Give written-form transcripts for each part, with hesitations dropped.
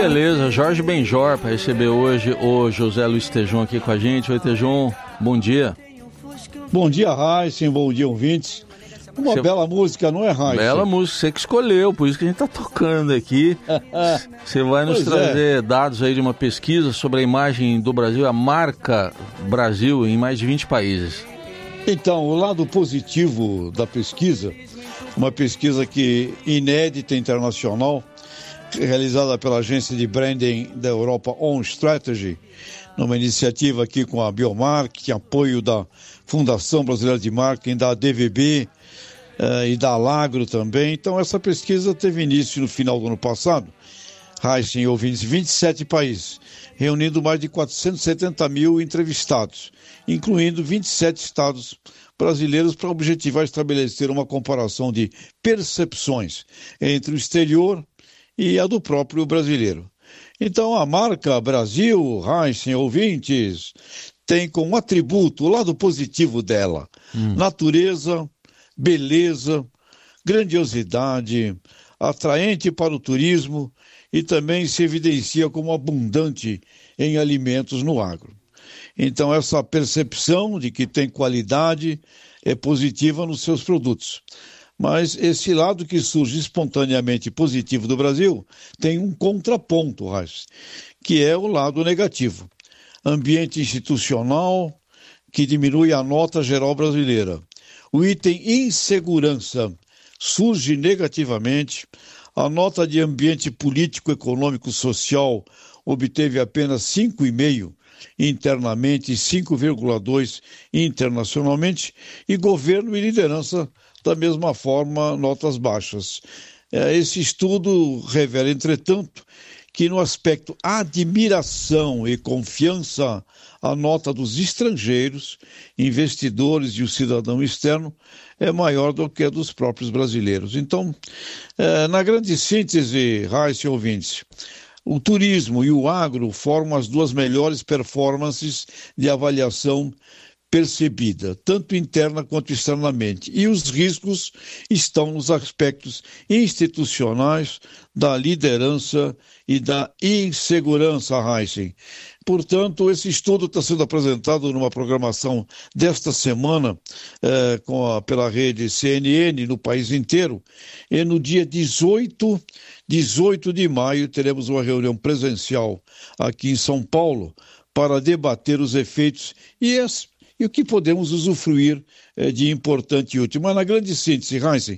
beleza, Jorge Benjor para receber hoje o José Luiz Tejon aqui com a gente. Oi, Tejon, bom dia. Bom dia, Raíssen, bom dia, ouvintes. Uma bela música, não é, Raíssen? Bela música, você que escolheu, por isso que a gente está tocando aqui. Você vai nos trazer dados aí de uma pesquisa sobre a imagem do Brasil, a marca Brasil em mais de 20 países. Então, o lado positivo da pesquisa, uma pesquisa inédita internacional, realizada pela agência de branding da Europa On Strategy, numa iniciativa aqui com a Biomarketing, apoio da Fundação Brasileira de Marketing, da DVB e da Alagro também. Então, essa pesquisa teve início no final do ano passado, Raíssen, ouvintes, 27 países, reunindo mais de 470 mil entrevistados, incluindo 27 estados brasileiros, para objetivar estabelecer uma comparação de percepções entre o exterior e a do próprio brasileiro. Então, a marca Brasil, Raíssen, ouvintes, tem como atributo o lado positivo dela: natureza, beleza, grandiosidade, atraente para o turismo e também se evidencia como abundante em alimentos no agro. Então, essa percepção de que tem qualidade é positiva nos seus produtos. Mas esse lado que surge espontaneamente positivo do Brasil tem um contraponto, Raíssen, que é o lado negativo. Ambiente institucional que diminui a nota geral brasileira. O item insegurança surge negativamente. A nota de ambiente político, econômico, social obteve apenas 5,5 internamente e 5,2 internacionalmente, e governo e liderança da mesma forma, notas baixas. Esse estudo revela, entretanto, que no aspecto admiração e confiança, a nota dos estrangeiros, investidores e o cidadão externo é maior do que a dos próprios brasileiros. Então, na grande síntese, Raíssen, ouvintes, o turismo e o agro formam as duas melhores performances de avaliação percebida, tanto interna quanto externamente. E os riscos estão nos aspectos institucionais, da liderança e da insegurança, Raíssen. Portanto, esse estudo está sendo apresentado numa programação desta semana pela rede CNN no país inteiro, e no dia 18 de maio teremos uma reunião presencial aqui em São Paulo para debater os efeitos e o que podemos usufruir de importante e útil. Mas na grande síntese, Raíssen,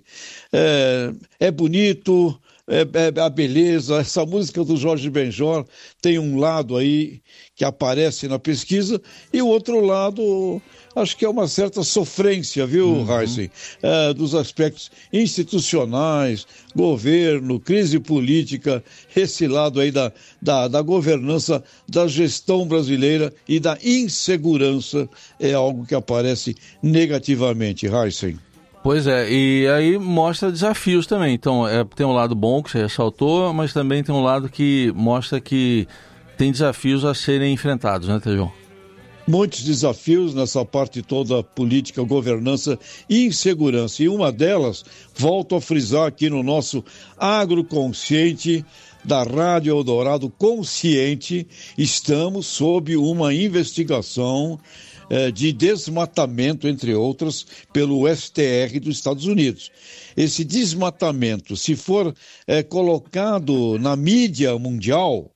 é bonito, a beleza, essa música do Jorge Benjor tem um lado aí que aparece na pesquisa, e o outro lado, acho que é uma certa sofrência, viu, Raíssen? Dos aspectos institucionais, governo, crise política, esse lado aí da governança, da gestão brasileira e da insegurança é algo que aparece negativamente, Raíssen. Pois é, e aí mostra desafios também. Então, tem um lado bom que você ressaltou, mas também tem um lado que mostra que tem desafios a serem enfrentados, né, Tejon? Muitos desafios nessa parte toda, política, governança e insegurança. E uma delas, volto a frisar aqui no nosso Agroconsciente da Rádio Eldorado Consciente, estamos sob uma investigação de desmatamento, entre outras, pelo STR dos Estados Unidos. Esse desmatamento, se for colocado na mídia mundial,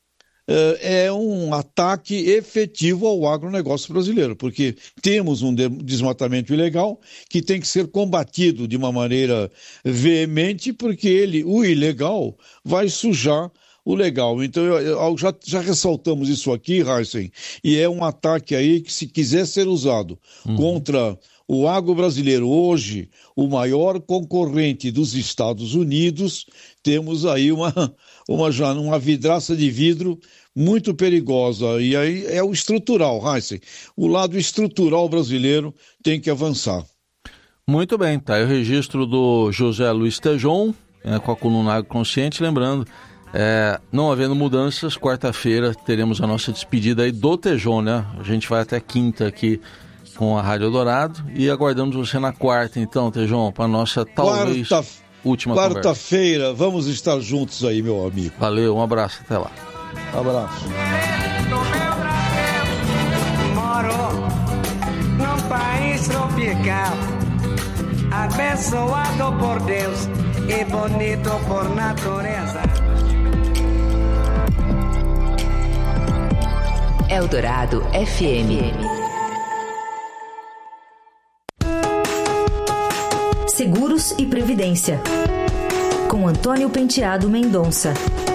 é um ataque efetivo ao agronegócio brasileiro, porque temos um desmatamento ilegal que tem que ser combatido de uma maneira veemente, porque o ilegal vai sujar o legal. Então, já ressaltamos isso aqui, Raíssen, e é um ataque aí que, se quiser ser usado contra o agro brasileiro, hoje, o maior concorrente dos Estados Unidos, temos aí uma vidraça de vidro muito perigosa. E aí é o estrutural, Raíssen. O lado estrutural brasileiro tem que avançar. Muito bem, tá aí o registro do José Luiz Tejon, com a coluna Agroconsciente, lembrando, não havendo mudanças, quarta-feira teremos a nossa despedida aí do Tejon, né? A gente vai até quinta aqui com a Rádio Eldorado e aguardamos você na quarta, então, Tejon, para nossa, talvez, última conversa. Quarta-feira, vamos estar juntos aí, meu amigo. Valeu, um abraço, até lá. Um abraço. Moro num país tropical, abençoado por Deus e bonito por natureza. Eldorado FM. Seguros e Previdência, com Antônio Penteado Mendonça.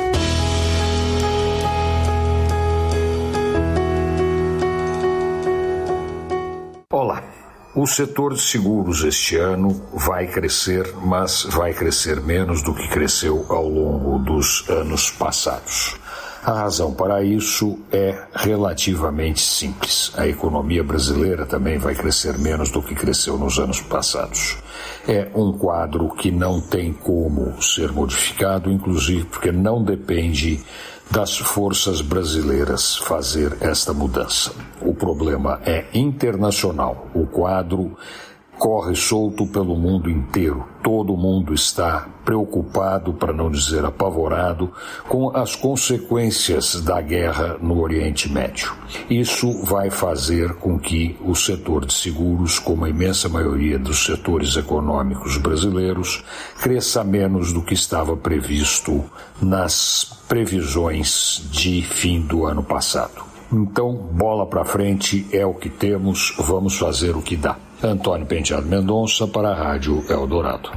Olá, o setor de seguros este ano vai crescer, mas vai crescer menos do que cresceu ao longo dos anos passados. A razão para isso é relativamente simples. A economia brasileira também vai crescer menos do que cresceu nos anos passados. É um quadro que não tem como ser modificado, inclusive porque não depende das forças brasileiras fazer esta mudança. O problema é internacional. O quadro corre solto pelo mundo inteiro. Todo mundo está preocupado, para não dizer apavorado, com as consequências da guerra no Oriente Médio. Isso vai fazer com que o setor de seguros, como a imensa maioria dos setores econômicos brasileiros, cresça menos do que estava previsto nas previsões de fim do ano passado. Então, bola para frente, é o que temos, vamos fazer o que dá. Antônio Penteado Mendonça para a Rádio Eldorado.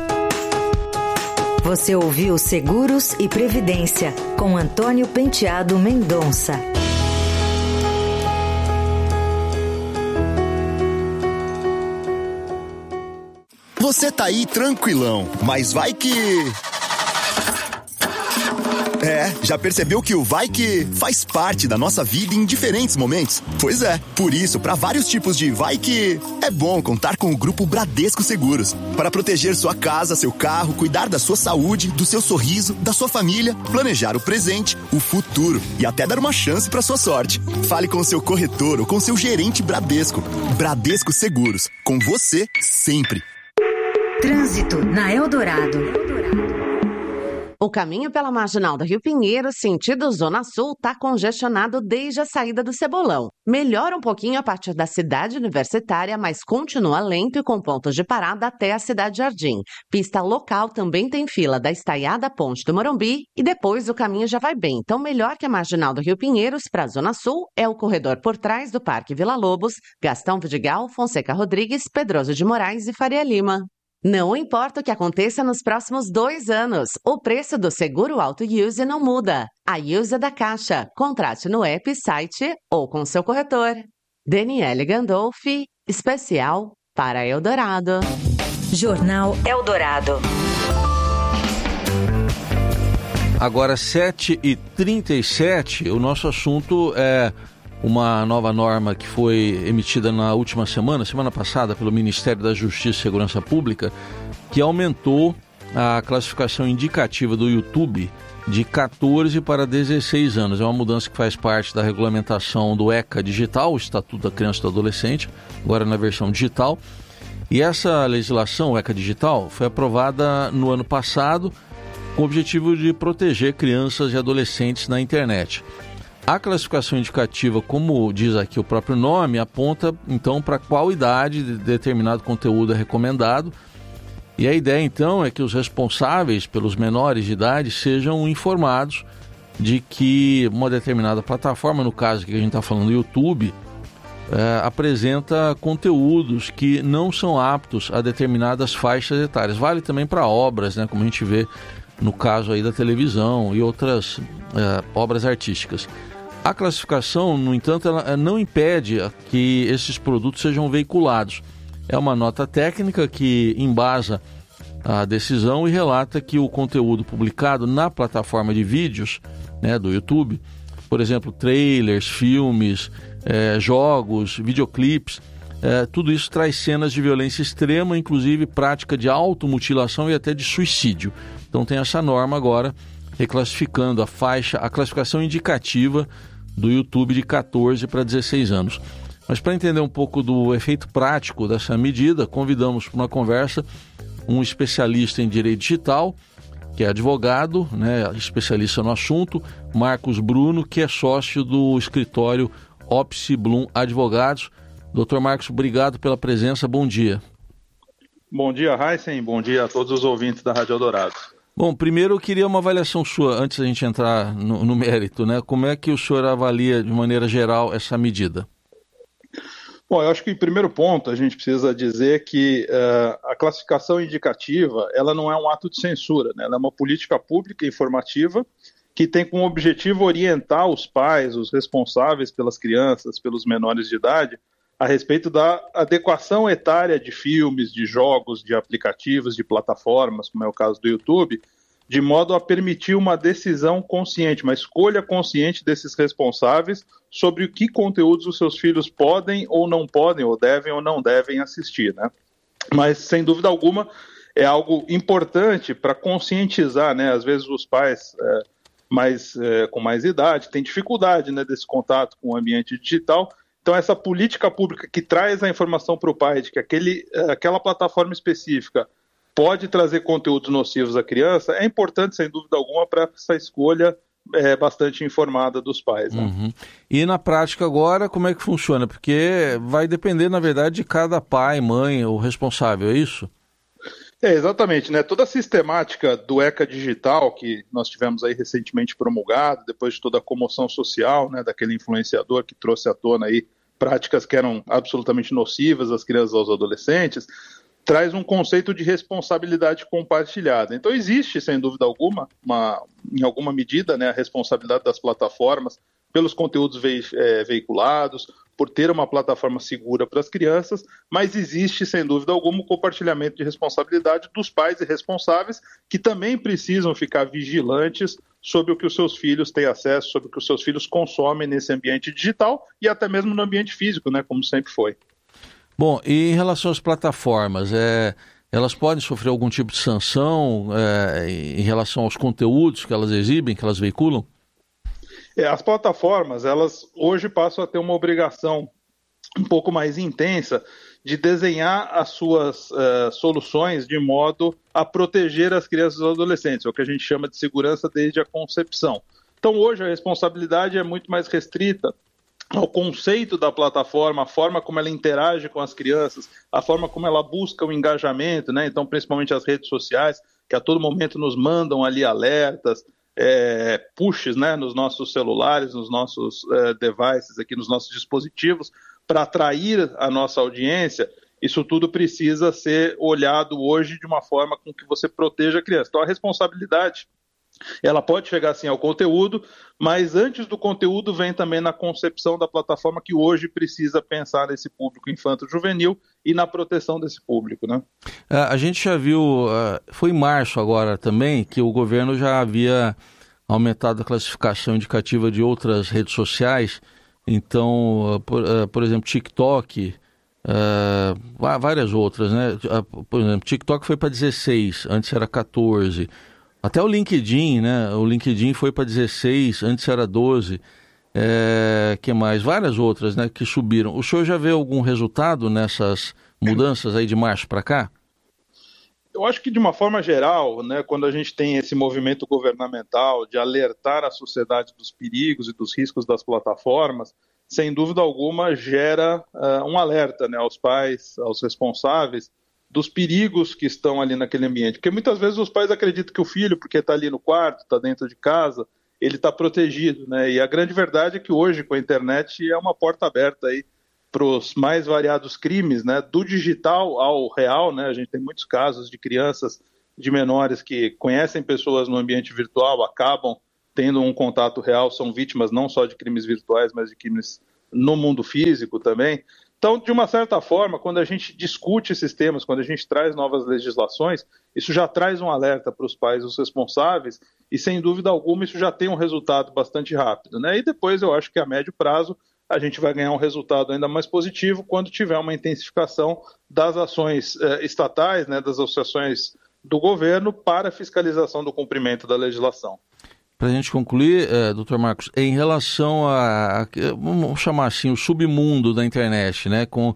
Você ouviu Seguros e Previdência, com Antônio Penteado Mendonça. Você tá aí tranquilão, mas vai que... já percebeu que o vai que faz parte da nossa vida em diferentes momentos? Pois é, por isso, para vários tipos de vai que, é bom contar com o Grupo Bradesco Seguros. Para proteger sua casa, seu carro, cuidar da sua saúde, do seu sorriso, da sua família, planejar o presente, o futuro e até dar uma chance para sua sorte. Fale com seu corretor ou com seu gerente Bradesco. Bradesco Seguros, com você sempre. Trânsito na Eldorado. O caminho pela Marginal do Rio Pinheiro, sentido Zona Sul, está congestionado desde a saída do Cebolão. Melhora um pouquinho a partir da cidade universitária, mas continua lento e com pontos de parada até a Cidade Jardim. Pista local também tem fila da Estaiada Ponte do Morumbi e depois o caminho já vai bem. Então, melhor que a Marginal do Rio Pinheiros para a Zona Sul é o corredor por trás do Parque Vila Lobos, Gastão Vidigal, Fonseca Rodrigues, Pedroso de Moraes e Faria Lima. Não importa o que aconteça nos próximos 2 anos, o preço do seguro Auto Use não muda. A Use é da Caixa. Contrate no app, site ou com seu corretor. Daniele Gandolfi, especial para Eldorado. Jornal Eldorado. Agora 7h37, o nosso assunto é uma nova norma que foi emitida na última semana passada, pelo Ministério da Justiça e Segurança Pública, que aumentou a classificação indicativa do YouTube de 14 para 16 anos. É uma mudança que faz parte da regulamentação do ECA Digital, o Estatuto da Criança e do Adolescente, agora na versão digital. E essa legislação, o ECA Digital, foi aprovada no ano passado com o objetivo de proteger crianças e adolescentes na internet. A classificação indicativa, como diz aqui o próprio nome, aponta então para qual idade de determinado conteúdo é recomendado. E a ideia então é que os responsáveis pelos menores de idade sejam informados de que uma determinada plataforma, no caso que a gente está falando do YouTube, apresenta conteúdos que não são aptos a determinadas faixas etárias. Vale também para obras, né, como a gente vê no caso aí da televisão e outras obras artísticas. A classificação, no entanto, ela não impede que esses produtos sejam veiculados. É uma nota técnica que embasa a decisão e relata que o conteúdo publicado na plataforma de vídeos, né, do YouTube, por exemplo, trailers, filmes, jogos, videoclipes, tudo isso traz cenas de violência extrema, inclusive prática de automutilação e até de suicídio. Então tem essa norma agora reclassificando a classificação indicativa do YouTube de 14 para 16 anos. Mas para entender um pouco do efeito prático dessa medida, convidamos para uma conversa um especialista em direito digital, que é advogado, né, especialista no assunto, Marcos Bruno, que é sócio do escritório Opsi Blum Advogados. Doutor Marcos, obrigado pela presença, bom dia. Bom dia, Heisen, bom dia a todos os ouvintes da Rádio Eldorado. Bom, primeiro eu queria uma avaliação sua, antes da gente entrar no mérito, né? Como é que o senhor avalia, de maneira geral, essa medida? Bom, eu acho que, em primeiro ponto, a gente precisa dizer que a classificação indicativa, ela não é um ato de censura, né? Ela é uma política pública informativa que tem como objetivo orientar os pais, os responsáveis pelas crianças, pelos menores de idade, a respeito da adequação etária de filmes, de jogos, de aplicativos, de plataformas, como é o caso do YouTube, de modo a permitir uma decisão consciente, uma escolha consciente desses responsáveis sobre o que conteúdos os seus filhos podem ou não podem, ou devem ou não devem assistir, né? Mas, sem dúvida alguma, é algo importante para conscientizar, né? Às vezes os pais com mais idade têm dificuldade, né, desse contato com o ambiente digital. Então, essa política pública que traz a informação para o pai de que aquela plataforma específica pode trazer conteúdos nocivos à criança é importante, sem dúvida alguma, para essa escolha bastante informada dos pais. Né? Uhum. E na prática agora, como é que funciona? Porque vai depender, na verdade, de cada pai, mãe, o responsável, é isso? Exatamente, né? Toda a sistemática do ECA Digital, que nós tivemos aí recentemente promulgado, depois de toda a comoção social, né, daquele influenciador que trouxe à tona aí práticas que eram absolutamente nocivas às crianças e aos adolescentes, traz um conceito de responsabilidade compartilhada. Então existe, sem dúvida alguma, em alguma medida, né, a responsabilidade das plataformas pelos conteúdos veiculados, por ter uma plataforma segura para as crianças, mas existe, sem dúvida alguma, o compartilhamento de responsabilidade dos pais e responsáveis que também precisam ficar vigilantes sobre o que os seus filhos têm acesso, sobre o que os seus filhos consomem nesse ambiente digital e até mesmo no ambiente físico, né, como sempre foi. Bom, e em relação às plataformas, elas podem sofrer algum tipo de sanção em relação aos conteúdos que elas exibem, que elas veiculam? As plataformas, elas hoje passam a ter uma obrigação um pouco mais intensa de desenhar as suas soluções de modo a proteger as crianças e os adolescentes, é o que a gente chama de segurança desde a concepção. Então, hoje, a responsabilidade é muito mais restrita ao conceito da plataforma, a forma como ela interage com as crianças, a forma como ela busca o engajamento, né? Então, principalmente as redes sociais, que a todo momento nos mandam ali alertas, pushes, né, nos nossos celulares, nos nossos devices, aqui nos nossos dispositivos, para atrair a nossa audiência. Isso tudo precisa ser olhado hoje de uma forma com que você proteja a criança. Então, a responsabilidade, ela pode chegar sim ao conteúdo, mas antes do conteúdo vem também na concepção da plataforma, que hoje precisa pensar nesse público infanto-juvenil e na proteção desse público, né? A gente já viu, foi em março agora também, que o governo já havia aumentado a classificação indicativa de outras redes sociais. Então, por exemplo, TikTok, várias outras, né? Por exemplo, TikTok foi para 16, antes era 14. Até o LinkedIn, né? O LinkedIn foi para 16, antes era 12. Que mais? Várias outras, né, que subiram. O senhor já vê algum resultado nessas mudanças aí de março para cá? Eu acho que, de uma forma geral, né, quando a gente tem esse movimento governamental de alertar a sociedade dos perigos e dos riscos das plataformas, sem dúvida alguma gera um alerta, né, aos pais, aos responsáveis, dos perigos que estão ali naquele ambiente. Porque muitas vezes os pais acreditam que o filho, porque está ali no quarto, está dentro de casa, ele está protegido, né? E a grande verdade é que hoje, com a internet, é uma porta aberta aí para os mais variados crimes, né? Do digital ao real, né? A gente tem muitos casos de crianças, de menores que conhecem pessoas no ambiente virtual, acabam tendo um contato real, são vítimas não só de crimes virtuais, mas de crimes no mundo físico também. Então, de uma certa forma, quando a gente discute esses temas, quando a gente traz novas legislações, isso já traz um alerta para os pais, os responsáveis, e sem dúvida alguma isso já tem um resultado bastante rápido, né? E depois eu acho que a médio prazo a gente vai ganhar um resultado ainda mais positivo quando tiver uma intensificação das ações estatais, né, das associações do governo para a fiscalização do cumprimento da legislação. Para a gente concluir, doutor Marcos, em relação vamos chamar assim, o submundo da internet, né, com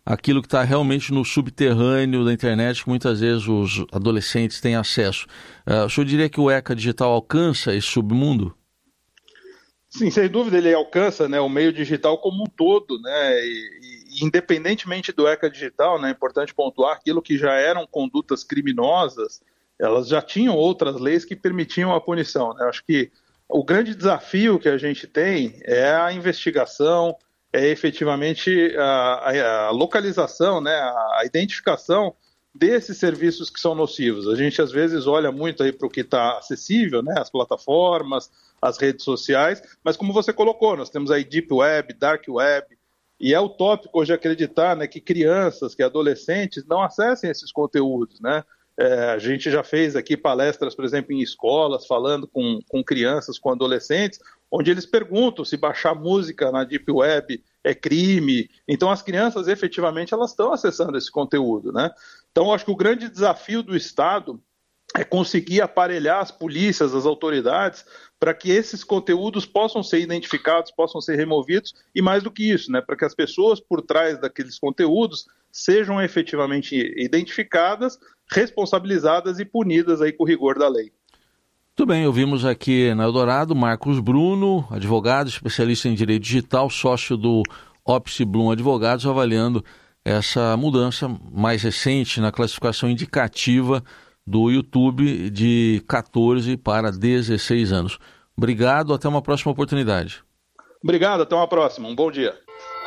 aquilo que está realmente no subterrâneo da internet, que muitas vezes os adolescentes têm acesso. O senhor diria que o ECA Digital alcança esse submundo? Sim, sem dúvida ele alcança, né, o meio digital como um todo, né, e independentemente do ECA Digital, né, é importante pontuar, aquilo que já eram condutas criminosas, elas já tinham outras leis que permitiam a punição, né? Acho que o grande desafio que a gente tem é a investigação, é efetivamente a localização, né, a identificação desses serviços que são nocivos. A gente às vezes olha muito aí para o que está acessível, né, as plataformas, as redes sociais, mas como você colocou, nós temos aí Deep Web, Dark Web, e é utópico hoje acreditar, né, que crianças, que adolescentes não acessem esses conteúdos, né? A gente já fez aqui palestras, por exemplo, em escolas, falando com crianças, com adolescentes, onde eles perguntam se baixar música na Deep Web é crime. Então, as crianças, efetivamente, elas estão acessando esse conteúdo, né? Então, acho que o grande desafio do Estado é conseguir aparelhar as polícias, as autoridades, para que esses conteúdos possam ser identificados, possam ser removidos, e mais do que isso, né, para que as pessoas por trás daqueles conteúdos sejam efetivamente identificadas, responsabilizadas e punidas aí com o rigor da lei. Muito bem, ouvimos aqui na Eldorado Marcos Bruno, advogado, especialista em direito digital, sócio do Opsi Blum Advogados, avaliando essa mudança mais recente na classificação indicativa do YouTube de 14 para 16 anos. Obrigado, até uma próxima oportunidade. Obrigado, até uma próxima. Um bom dia.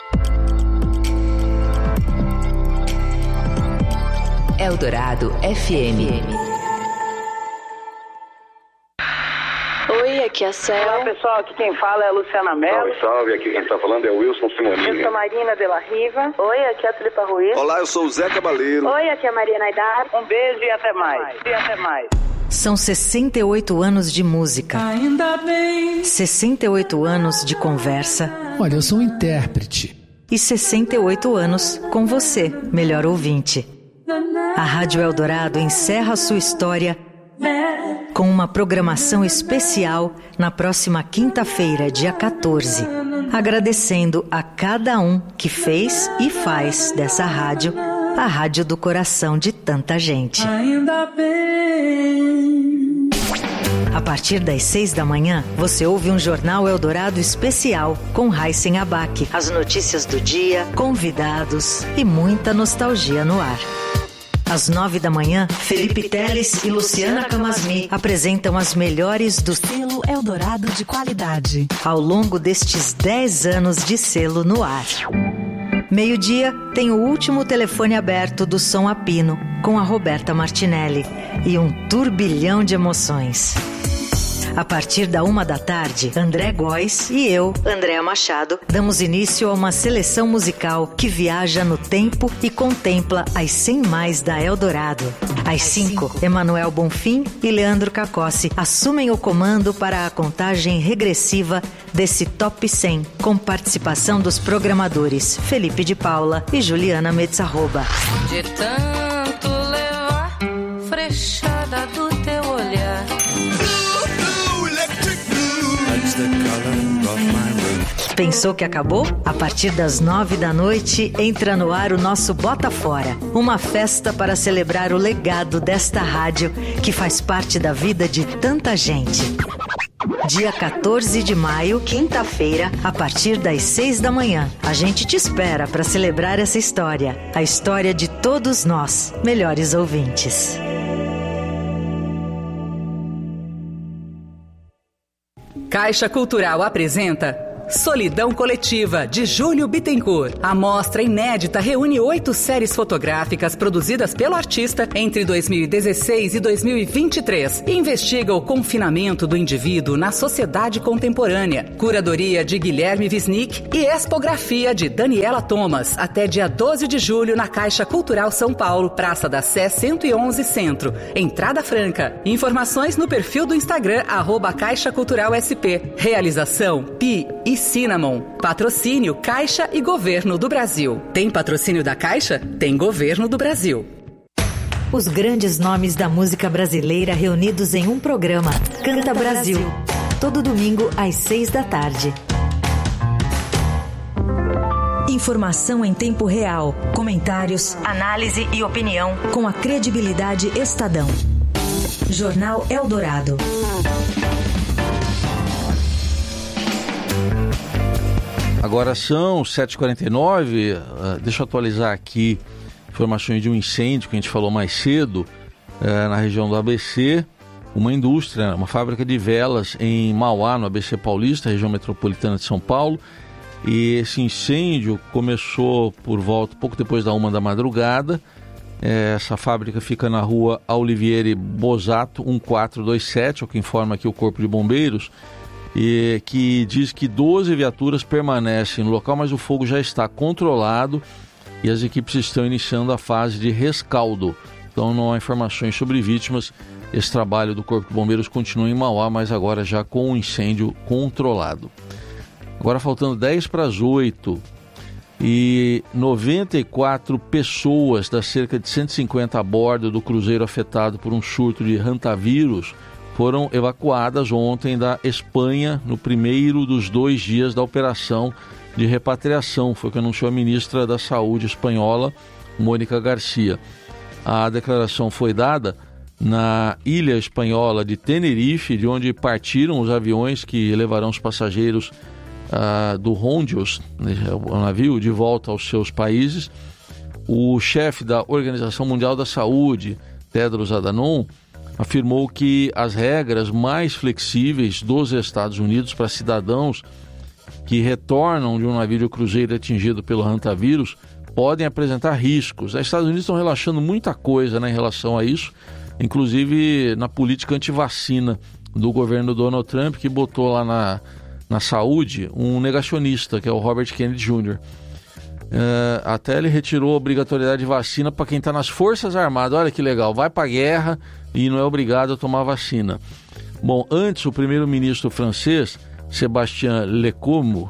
Eldorado FM. Oi, aqui é a Céu. Olá pessoal, aqui quem fala é a Luciana Mello. Salve, aqui quem está falando é o Wilson Simoninha. Eu sou Marina de la Riva. Oi, aqui é a Tulipa Ruiz. Olá, eu sou o Zé Cabaleiro. Oi, aqui é a Maria Naidar. Um beijo e até mais. São 68 anos de música. Ainda bem. 68 anos de conversa. Olha, eu sou um intérprete. E 68 anos com você, melhor ouvinte. A Rádio Eldorado encerra sua história com uma programação especial na próxima quinta-feira, dia 14. Agradecendo a cada um que fez e faz dessa rádio a rádio do coração de tanta gente. Ainda bem. A partir das 6 da manhã, você ouve um Jornal Eldorado especial com Raíssen Abac. As notícias do dia, convidados e muita nostalgia no ar. Às 9 da manhã, Felipe Teles e Luciana Camasmi apresentam as melhores do selo Eldorado de qualidade. Ao longo destes 10 anos de selo no ar. Meio-dia, tem o último telefone aberto do Som a Pino, com a Roberta Martinelli. E um turbilhão de emoções. A partir da 1 da tarde, André Góes e eu, Andréa Machado, damos início a uma seleção musical que viaja no tempo e contempla as 100 mais da Eldorado. Às 5, Emanuel Bonfim e Leandro Cacossi assumem o comando para a contagem regressiva desse Top 100, com participação dos programadores Felipe de Paula e Juliana Metzarroba. De tanto levar frechada do teu olhar. Pensou que acabou? A partir das 9 da noite, entra no ar o nosso Bota Fora. Uma festa para celebrar o legado desta rádio que faz parte da vida de tanta gente. Dia 14 de maio, quinta-feira, a partir das 6 da manhã. A gente te espera para celebrar essa história. A história de todos nós, melhores ouvintes. Caixa Cultural apresenta Solidão Coletiva, de Júlio Bittencourt. A mostra inédita reúne 8 séries fotográficas produzidas pelo artista entre 2016 e 2023 e investiga o confinamento do indivíduo na sociedade contemporânea. Curadoria de Guilherme Wisnik e expografia de Daniela Thomas, até dia 12 de julho na Caixa Cultural São Paulo, Praça da Sé 111 Centro. Entrada franca. Informações no perfil do Instagram, @CaixaCulturalSP. Realização Pi e Cinnamon. Patrocínio Caixa e Governo do Brasil. Tem patrocínio da Caixa? Tem Governo do Brasil. Os grandes nomes da música brasileira reunidos em um programa. Canta Brasil. Todo domingo às 6 da tarde. Informação em tempo real, comentários, análise e opinião com a credibilidade Estadão. Jornal Eldorado. Agora são 7h49, deixa eu atualizar aqui informações de um incêndio que a gente falou mais cedo, na região do ABC, uma indústria, uma fábrica de velas em Mauá, no ABC Paulista, região metropolitana de São Paulo, e esse incêndio começou por volta, pouco depois da 1 da madrugada. Essa fábrica fica na rua Olivieri Bosato, 1427, é o que informa aqui o Corpo de Bombeiros, e que diz que 12 viaturas permanecem no local, mas o fogo já está controlado e as equipes estão iniciando a fase de rescaldo. Então não há informações sobre vítimas. Esse trabalho do Corpo de Bombeiros continua em Mauá, mas agora já com o incêndio controlado. Agora faltando 7:50 e 94 pessoas das cerca de 150 a bordo do cruzeiro afetado por um surto de hantavírus foram evacuadas ontem da Espanha no primeiro dos 2 dias da operação de repatriação. Foi o que anunciou a ministra da Saúde espanhola, Mónica Garcia. A declaração foi dada na ilha espanhola de Tenerife, de onde partiram os aviões que levarão os passageiros do Hondios, o navio, de volta aos seus países. O chefe da Organização Mundial da Saúde, Tedros Adhanom, afirmou que as regras mais flexíveis dos Estados Unidos para cidadãos que retornam de um navio de cruzeiro atingido pelo hantavírus podem apresentar riscos. Os Estados Unidos estão relaxando muita coisa, né, em relação a isso, inclusive na política antivacina do governo Donald Trump, que botou lá na saúde um negacionista, que é o Robert Kennedy Jr. Até ele retirou a obrigatoriedade de vacina para quem está nas Forças Armadas. Olha que legal, vai para a guerra e não é obrigado a tomar vacina. Bom, antes o primeiro-ministro francês, Sébastien Lecornu,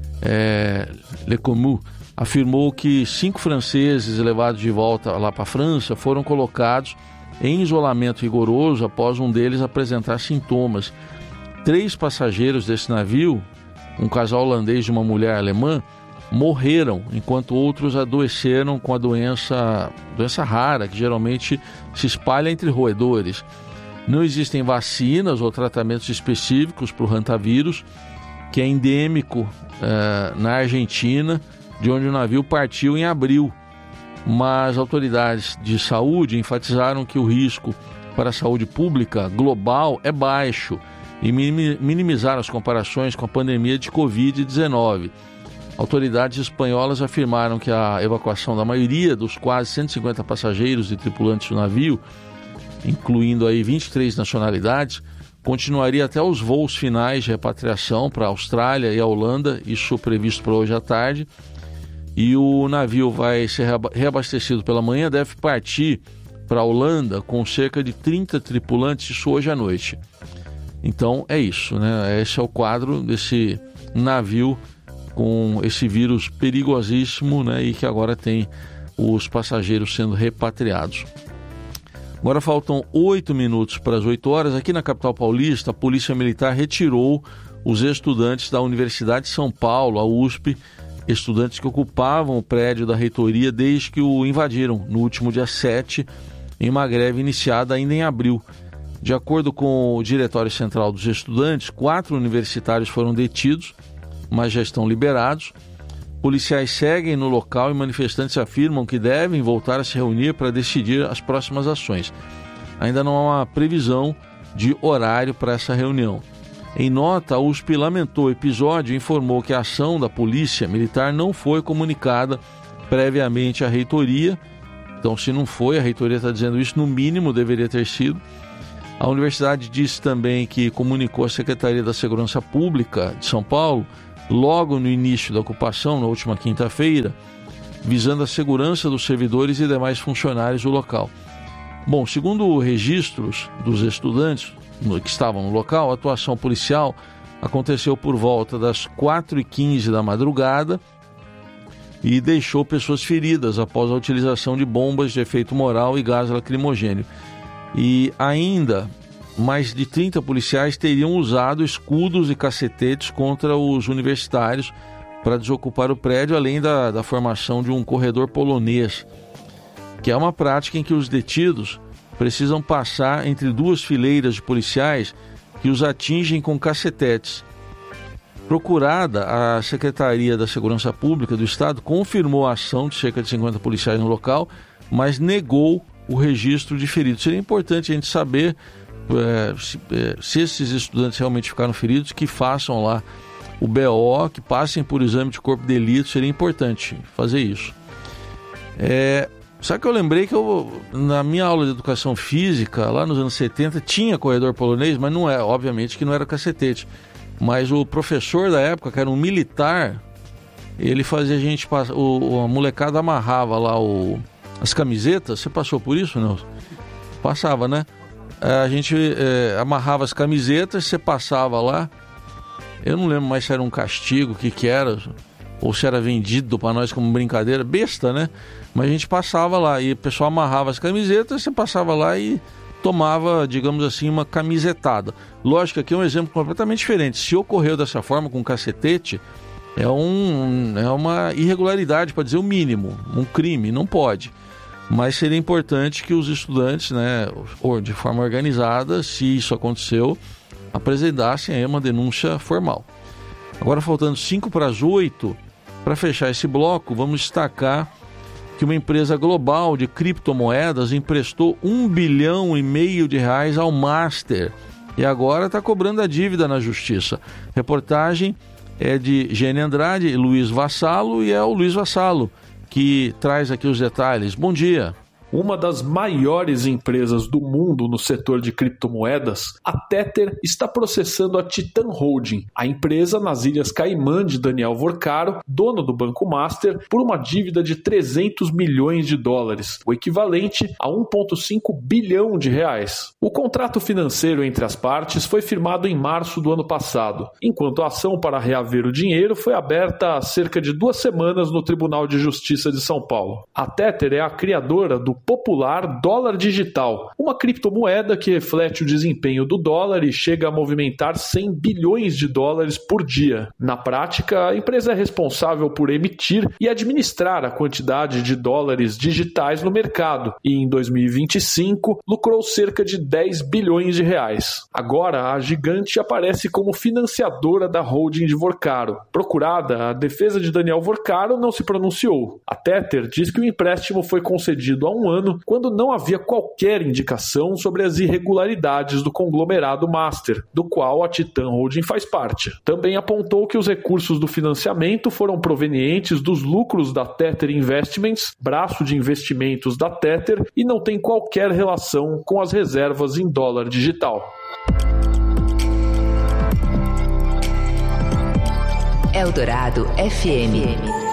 afirmou que 5 franceses levados de volta lá para a França foram colocados em isolamento rigoroso após um deles apresentar sintomas. 3 passageiros desse navio, um casal holandês e uma mulher alemã, morreram, enquanto outros adoeceram com a doença rara, que geralmente se espalha entre roedores. Não existem vacinas ou tratamentos específicos para o hantavírus, que é endêmico na Argentina, de onde o navio partiu em abril. Mas autoridades de saúde enfatizaram que o risco para a saúde pública global é baixo e minimizaram as comparações com a pandemia de Covid-19. Autoridades espanholas afirmaram que a evacuação da maioria dos quase 150 passageiros e tripulantes do navio, incluindo aí 23 nacionalidades, continuaria até os voos finais de repatriação para a Austrália e a Holanda, isso previsto para hoje à tarde. E o navio vai ser reabastecido pela manhã, deve partir para a Holanda com cerca de 30 tripulantes, isso hoje à noite. Então é isso, né? Esse é o quadro desse navio com esse vírus perigosíssimo, né? E que agora tem os passageiros sendo repatriados. Agora faltam 8 minutos para as 8 horas. Aqui na capital paulista, a Polícia Militar retirou os estudantes da Universidade de São Paulo, a USP, estudantes que ocupavam o prédio da reitoria desde que o invadiram no último dia 7, em uma greve iniciada ainda em abril. De acordo com o Diretório Central dos Estudantes, 4 universitários foram detidos, mas já estão liberados. Policiais seguem no local e manifestantes afirmam que devem voltar a se reunir para decidir as próximas ações. Ainda não há uma previsão de horário para essa reunião. Em nota, a USP lamentou o episódio e informou que a ação da Polícia Militar não foi comunicada previamente à reitoria. Então, se não foi, a reitoria está dizendo isso, no mínimo deveria ter sido. A universidade disse também que comunicou à Secretaria da Segurança Pública de São Paulo logo no início da ocupação, na última quinta-feira, visando a segurança dos servidores e demais funcionários do local. Bom, segundo registros dos estudantes que estavam no local, a atuação policial aconteceu por volta das 4h15 da madrugada e deixou pessoas feridas após a utilização de bombas de efeito moral e gás lacrimogêneo. E ainda mais de 30 policiais teriam usado escudos e cacetetes contra os universitários para desocupar o prédio, além da formação de um corredor polonês, que é uma prática em que os detidos precisam passar entre duas fileiras de policiais que os atingem com cacetetes. Procurada, a Secretaria da Segurança Pública do Estado confirmou a ação de cerca de 50 policiais no local, mas negou o registro de feridos. Seria importante a gente saber se esses estudantes realmente ficaram feridos, que façam lá o BO, que passem por exame de corpo de delito. Seria importante fazer isso. Só que eu lembrei que na minha aula de educação física, lá nos anos 70, tinha corredor polonês, mas não é, obviamente que não era cacetete. Mas o professor da época, que era um militar, ele fazia a gente passar, a molecada amarrava lá as camisetas. Você passou por isso, Nelson? Passava, né? A gente amarrava as camisetas, você passava lá. Eu não lembro mais se era um castigo, o que era, ou se era vendido para nós como brincadeira, besta, né? Mas a gente passava lá e o pessoal amarrava as camisetas, você passava lá e tomava, digamos assim, uma camisetada. Lógico que aqui é um exemplo completamente diferente. Se ocorreu dessa forma com cacetete, é uma irregularidade, para dizer o mínimo, um crime, não pode. Mas seria importante que os estudantes, né, ou de forma organizada, se isso aconteceu, apresentassem aí uma denúncia formal. Agora, faltando 7:05, para fechar esse bloco, vamos destacar que uma empresa global de criptomoedas emprestou R$1,5 bilhão ao Master e agora está cobrando a dívida na justiça. Reportagem é de Gene Andrade e Luiz Vassalo, e é o Luiz Vassalo que traz aqui os detalhes. Bom dia. Uma das maiores empresas do mundo no setor de criptomoedas, a Tether está processando a Titan Holding, a empresa nas Ilhas Caimã de Daniel Vorcaro, dono do Banco Master, por uma dívida de $300 milhões, o equivalente a R$1,5 bilhão. O contrato financeiro entre as partes foi firmado em março do ano passado, enquanto a ação para reaver o dinheiro foi aberta há cerca de 2 semanas no Tribunal de Justiça de São Paulo. A Tether é a criadora do popular dólar digital, uma criptomoeda que reflete o desempenho do dólar e chega a movimentar $100 bilhões por dia. Na prática, a empresa é responsável por emitir e administrar a quantidade de dólares digitais no mercado e, em 2025, lucrou cerca de R$10 bilhões. Agora, a gigante aparece como financiadora da holding de Vorcaro. Procurada, a defesa de Daniel Vorcaro não se pronunciou. A Tether diz que o empréstimo foi concedido há um ano, quando não havia qualquer indicação sobre as irregularidades do conglomerado Master, do qual a Titan Holding faz parte. Também apontou que os recursos do financiamento foram provenientes dos lucros da Tether Investments, braço de investimentos da Tether, e não tem qualquer relação com as reservas em dólar digital. Eldorado FM.